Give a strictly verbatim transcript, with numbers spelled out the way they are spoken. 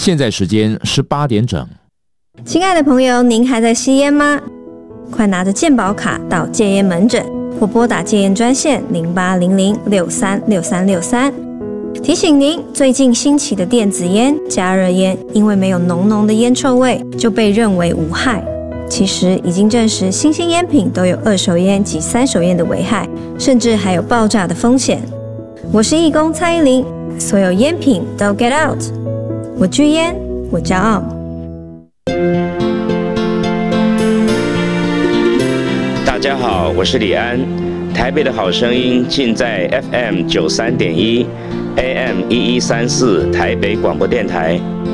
现在时间是八点整。 亲爱的朋友，您还在吸烟吗？快拿着健保卡到戒烟门诊或拨打戒烟专线零八零零六三六三六三。提醒您，最近兴起的电子烟、加热烟，因为没有浓浓的烟臭味，就被认为无害。其实已经证实，新兴烟品都有二手烟及三手烟的危害，甚至还有爆炸的风险。我是义工蔡依林，所有烟品都 get out。我拒烟，我骄傲。 大家好，我是李安。台北的好声音尽在 F M 九三点一 A M 一一三四台北广播电台。